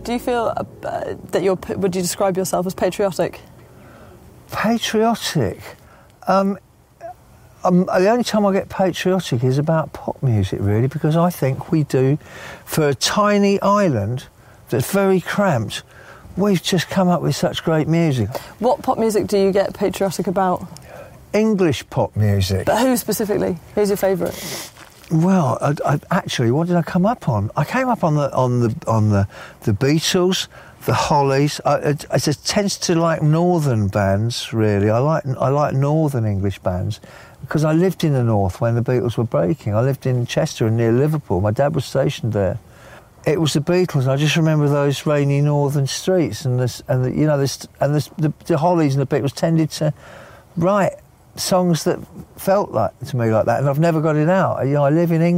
Do you feel that would you describe yourself as patriotic? Patriotic? The only time I get patriotic is about pop music, really, because I think we do, for a tiny island that's very cramped, we've just come up with such great music. What pop music do you get patriotic about? English pop music. But who specifically? Who's your favourite? Well, I actually, what did I come up on? I came up on the Beatles, the Hollies. I just tends to like northern bands, really. I like northern English bands because I lived in the north when the Beatles were breaking. I lived in Chester near Liverpool. My dad was stationed there. It was the Beatles. I just remember those rainy northern streets and the Hollies and the Beatles tended to write songs that felt like to me like that, and I've never got it out. I live in England.